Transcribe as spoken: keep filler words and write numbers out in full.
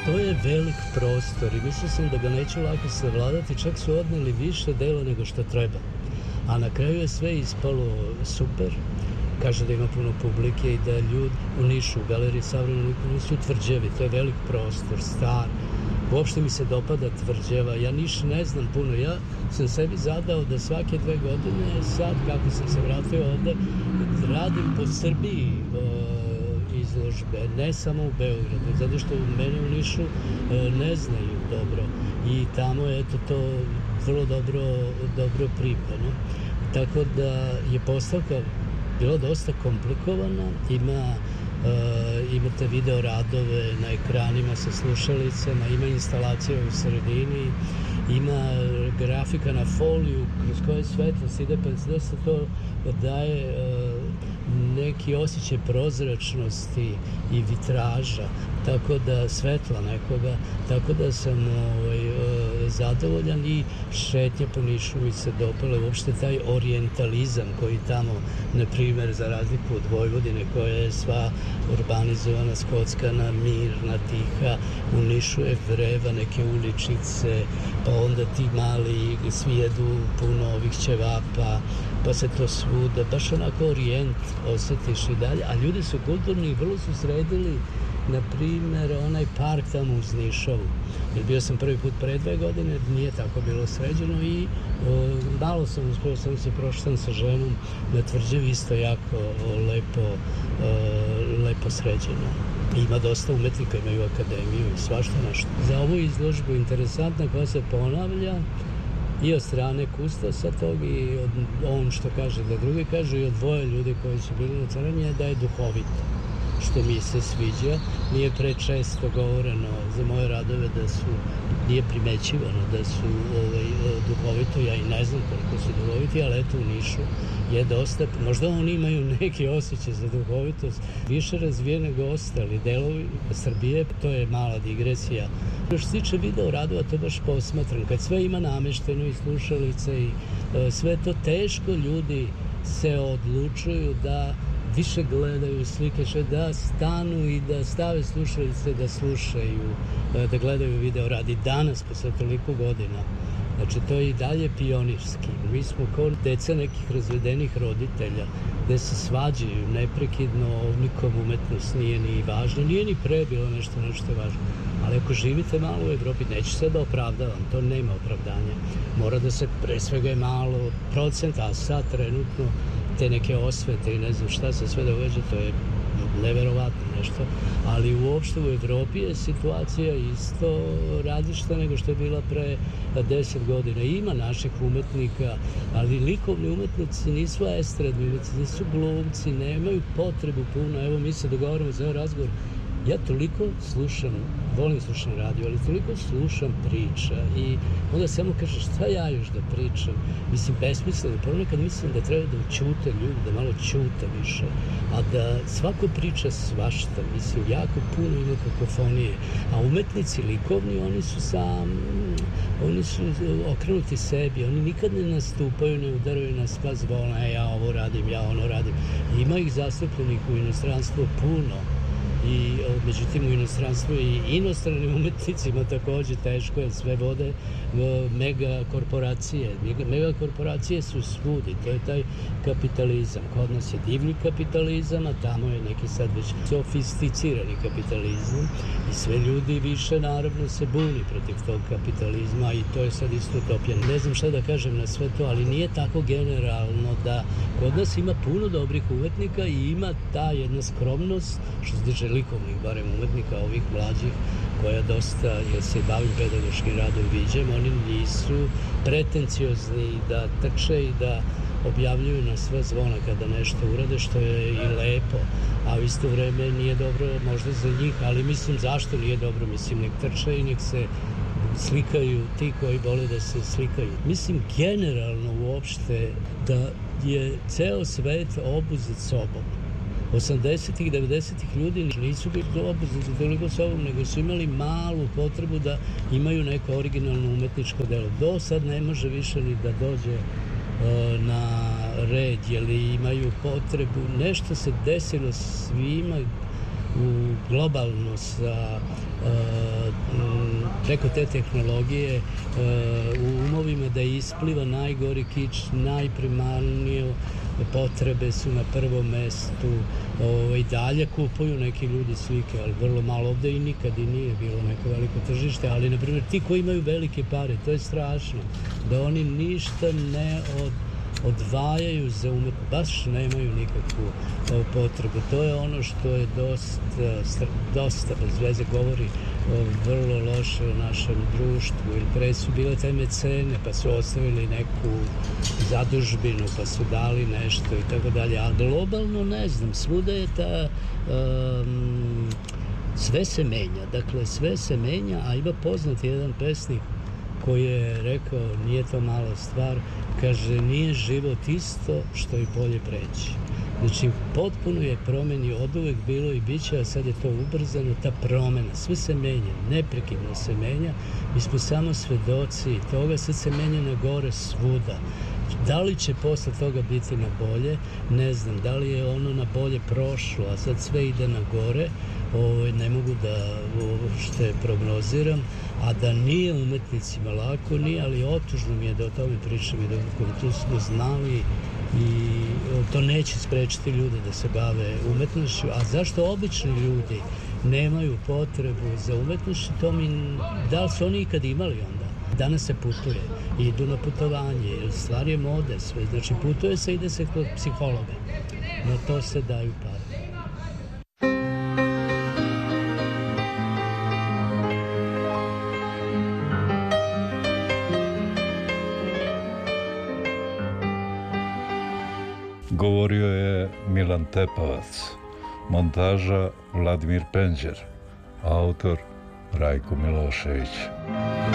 To je velik prostor i mislio sam da ga neću lako savladati, čak su odneli više dela nego što treba. A na kraju je sve ispalo super. Kaže da ima puno publike i da ljudi u Nišu, u Galeriji savremenog nisu tvrđevi, to je velik prostor, star. Uopšte mi se dopada tvrđeva, ja Niš ne znam puno, ja sam sebi zadao da svake dve godine, sad kako sam se vratio ovde, radim po Srbiji izložbe, ne samo u Beogradu, zato što mene u Nišu ne znaju dobro i tamo je eto to vrlo dobro, dobro pripremljeno. Tako da je postavka bila dosta komplikovana, ima Uh, imate video radove na ekranima sa slušalicama, ima instalacija u sredini, ima grafika na foliju kroz koje svetlost ide, pa dosta to daje uh, neki osjećaj prozračnosti i vitraža, tako da svetla nekoga, tako da sam ovaj, uh, zadovoljan i šetnja po Nišu mi se dopala, uopšte taj orijentalizam koji tamo, na primer, za razliku od Vojvodine koja je sva urbanizovana, skockana, mirna, tiha, u Nišu je vreva, neke uličice, pa onda ti mali svi jedu puno ovih ćevapa, pa se to svuda, baš onako orijent osjetiš i dalje, a ljudi su kulturni i vrlo su sredili, na primjer, onaj park tamo uz Nišovu. Jer bio sam prvi put pre dve godine, nije tako bilo sređeno i o, malo sam uspio, sam se proštan sa ženom na tvrđevi, isto jako o, lepo, o, lepo sređeno. Ima dosta umetnika, imaju akademiju i svašta nešto. Za ovu izložbu interesantna koja se ponavlja i od strane kustosa tog i od on što kaže da drugi kažu i od dvoje ljudi koji su bili na cranje da je duhovito, što mi se sviđa. Nije prečesto govoreno za moje radove da su, nije primećivano da su ovaj, duhovito, ja i ne znam koliko su duhoviti, ali eto u Nišu je dosta, možda oni imaju neki osjećaj za duhovitost, više razvijene nego ostali delovi Srbije, to je mala digresija. Što se tiče video radova, to baš posmatram, kad sve ima namešteno i slušalice i e, sve to teško ljudi se odlučuju da više gledaju slike, što da stanu i da stave slušalice, da slušaju, da gledaju video radi danas, posle toliko godina. Znači, to je i dalje pionirski. Mi smo kao deca nekih razvedenih roditelja, gde se svađaju neprekidno, nikom umetnost nije ni važno, nije ni pre bilo nešto, nešto važno. Ali ako živite malo u Evropi, neću se da opravdavam, to nema opravdanja. Mora da se pre svega je malo procenta, a sad trenutno te neke osvete i ne znam šta se sve događa, to je neverovatno nešto, ali uopšte u Evropi je situacija isto različita nego što je bila pre deset godina. Ima naših umetnika, ali likovni umetnici nisu estradni umetnici, nisu glumci, nemaju potrebu puno. Evo, mi se dogovaramo za ovaj razgovor. Ja toliko slušam, volim slušam radio, ali toliko slušam priča i onda samo kažem šta ja još da pričam. Mislim, besmisleno, ponekad mislim da treba da učute ljudi, da malo čute više, a da svako priča svašta, mislim, jako puno ima kakofonije, a umetnici likovni, oni su sam, oni su okrenuti sebi, oni nikad ne nastupaju, ne udaraju na sva zvona, ja ovo radim, ja ono radim. Ima ih zastupljenih u inostranstvu puno. I međutim u inostranstvu i inostranim umetnicima takođe teško, jer sve vode mega korporacije. Mega korporacije su svudi, to je taj kapitalizam. Kod nas je divlji kapitalizam, a tamo je neki sad već sofisticirani kapitalizam i sve ljudi više naravno se buni protiv tog kapitalizma i to je sad isto utopija. Ne znam šta da kažem na sve to, ali nije tako generalno da kod nas ima puno dobrih umetnika i ima ta jedna skromnost, što se tiče likovnih, barem umetnika, ovih mlađih, koja dosta, jer se bavim pedagoškim radom, viđem, oni nisu pretenciozni da trče i da objavljuju na sve zvona kada nešto urade, što je i lepo, a u isto vreme nije dobro možda za njih, ali mislim zašto nije dobro, mislim nek trče i nek se slikaju ti koji vole da se slikaju. Mislim generalno uopšte da je ceo svet obuzet sobom. osamdesetih, devedesetih ljudi nisu bili obuzeti toliko sobom, nego su imali malu potrebu da imaju neko originalno umetničko delo. Do sad ne može više ni da dođe uh, na red, jer imaju potrebu. Nešto se desilo svima u globalno sa uh, m, preko te tehnologije uh, u umovima da ispliva najgori kič, najprimarnije potrebe su na prvom mestu. Ovaj, dalje kupuju neki ljudi slike, ali vrlo malo ovde i nikad i nije bilo neko veliko tržište, ali na primjer ti koji imaju velike pare, to je strašno, da oni ništa ne od odvajaju za umetnost, baš nemaju nikakvu o, potrebu. To je ono što je dosta, dosta bez veze govori o, vrlo loše o našem društvu. Ili pre su bile te mecene, pa su ostavili neku zadužbinu, pa su dali nešto i tako dalje. A globalno ne znam, svuda je ta... Um, sve se menja, dakle sve se menja, a ima poznat jedan pesnik koji je rekao, nije to mala stvar, kaže, nije život isto što i bolje preći. Znači, potpuno je promeni od uvek bilo i bit će, a sad je to ubrzano, ta promena, sve se menja, neprekidno se menja, mi smo samo svedoci toga, sad se menja na gore svuda. Da li će posle toga biti na bolje, ne znam, da li je ono na bolje prošlo, a sad sve ide na gore, ovo, ne mogu da uopšte prognoziram, a da nije umetnicima lako, nije, ali otužno mi je da o tome pričam i da tu smo znali i to neće sprečiti ljude da se bave umetnošću, a zašto obični ljudi nemaju potrebu za umetnošću, to mi, da li su oni ikad imali onda? Danas se putuje, idu na putovanje, stvar je mode sve, znači putuje se, ide se kod psihologa, na to se daju pare. Govorio je Milan Tepavac, montaža Vladimir Penđer, autor Rajko Milošević.